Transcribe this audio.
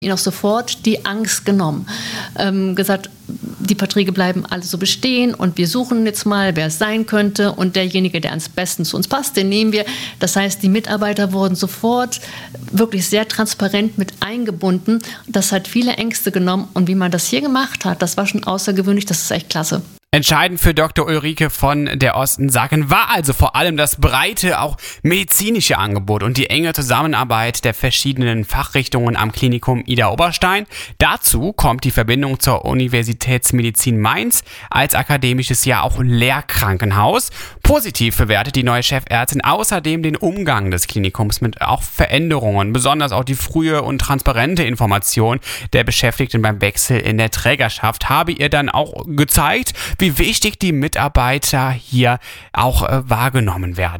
ihnen auch sofort die Angst genommen. Gesagt, die Verträge bleiben alle so bestehen und wir suchen jetzt mal, wer es sein könnte, und derjenige, der am besten zu uns passt, den nehmen wir. Das heißt, die Mitarbeiter wurden sofort wirklich sehr transparent mit eingebunden. Das hat viele Ängste genommen, und wie man das hier gemacht hat, das war schon außergewöhnlich, das ist echt klasse. Entscheidend für Dr. Ulrike von der Osten-Sacken war also vor allem das breite, auch medizinische Angebot und die enge Zusammenarbeit der verschiedenen Fachrichtungen am Klinikum Idar-Oberstein. Dazu kommt die Verbindung zur Universitätsmedizin Mainz als akademisches, ja auch Lehrkrankenhaus. Positiv bewertet die neue Chefärztin außerdem den Umgang des Klinikums mit auch Veränderungen, besonders auch die frühe und transparente Information der Beschäftigten beim Wechsel in der Trägerschaft habe ihr dann auch gezeigt, wie wichtig die Mitarbeiter hier auch wahrgenommen werden.